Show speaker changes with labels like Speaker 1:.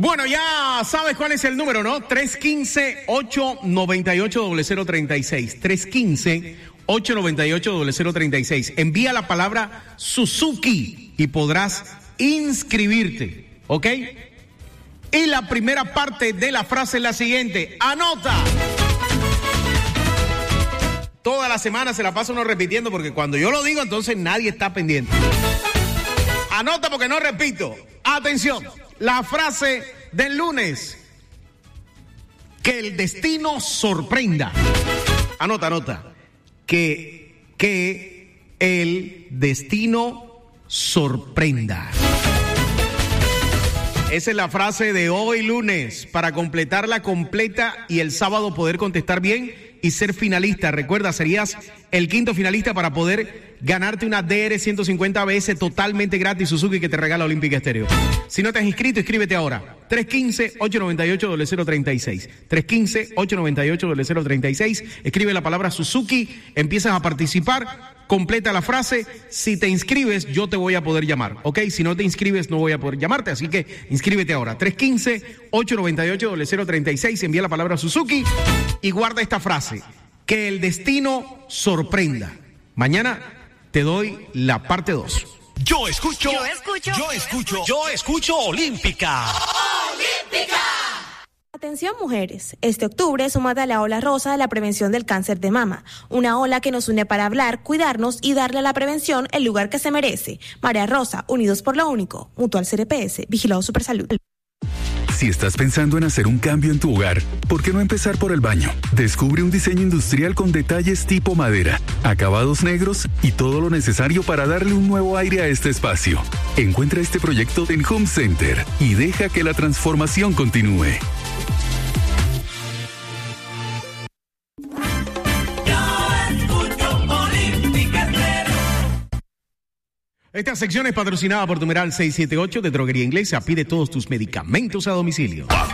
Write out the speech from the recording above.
Speaker 1: Bueno, ya sabes cuál es el número, ¿no? 315-898-0036. 315-898-0036. Envía la palabra Suzuki y podrás inscribirte, ¿ok? Y la primera parte de la frase es la siguiente. ¡Anota! Toda la semana se la pasa uno repitiendo porque cuando yo lo digo, entonces nadie está pendiente. Anota porque no repito. Atención, la frase del lunes. Que el destino sorprenda. Anota. Que el destino sorprenda. Esa es la frase de hoy lunes. Para completarla completa y el sábado poder contestar bien y ser finalista. Recuerda, serías el quinto finalista para poder ganarte una DR 150 ABS totalmente gratis Suzuki que te regala Olímpica Estéreo. Si no te has inscrito, inscríbete ahora. 315-898-0036. 315-898-0036. Escribe la palabra Suzuki, empiezas a participar, completa la frase. Si te inscribes, yo te voy a poder llamar, ¿ok? Si no te inscribes, no voy a poder llamarte, así que inscríbete ahora. 315-898-0036. Envía la palabra Suzuki y guarda esta frase. Que el destino sorprenda. Mañana te doy la parte 2.
Speaker 2: Yo escucho Olímpica.
Speaker 3: ¡Olímpica!
Speaker 4: Atención mujeres, este octubre súmate a la ola rosa de la prevención del cáncer de mama, una ola que nos une para hablar, cuidarnos y darle a la prevención el lugar que se merece. Marea Rosa, unidos por lo único, Mutual CRPS, Vigilado Supersalud.
Speaker 5: Si estás pensando en hacer un cambio en tu hogar, ¿por qué no empezar por el baño? Descubre un diseño industrial con detalles tipo madera, acabados negros y todo lo necesario para darle un nuevo aire a este espacio. Encuentra este proyecto en Home Center y deja que la transformación continúe.
Speaker 1: Esta sección es patrocinada por Numeral 678 de Droguería Inglesa. Pide todos tus medicamentos a domicilio.